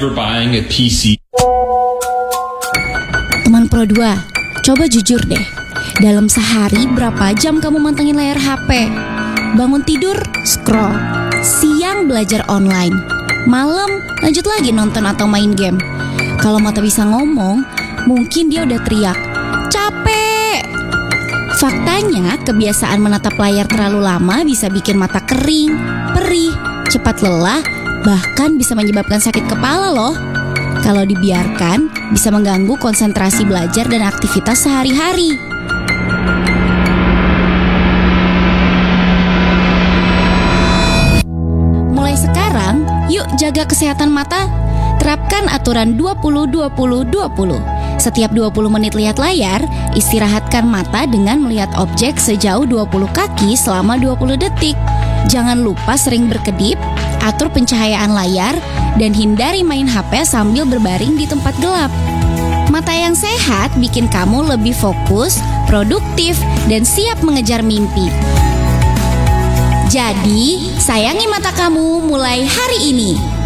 ever buying a PC. Teman Pro 2, coba jujur deh. Dalam sehari berapa jam kamu mantengin layar HP? Bangun tidur, scroll. Siang belajar online. Malam lanjut lagi nonton atau main game. Kalau mata bisa ngomong, mungkin dia udah teriak, capek. Faktanya, kebiasaan menatap layar terlalu lama bisa bikin mata kering, perih, cepat lelah, bahkan bisa menyebabkan sakit kepala loh. Kalau dibiarkan, bisa mengganggu konsentrasi belajar dan aktivitas sehari-hari. Mulai sekarang, yuk jaga kesehatan mata. Terapkan aturan 20-20-20. Setiap 20 menit lihat layar, istirahatkan mata dengan melihat objek sejauh 20 kaki selama 20 detik. Jangan lupa sering berkedip, atur pencahayaan layar, dan hindari main HP sambil berbaring di tempat gelap. Mata yang sehat bikin kamu lebih fokus, produktif, dan siap mengejar mimpi. Jadi, sayangi mata kamu mulai hari ini.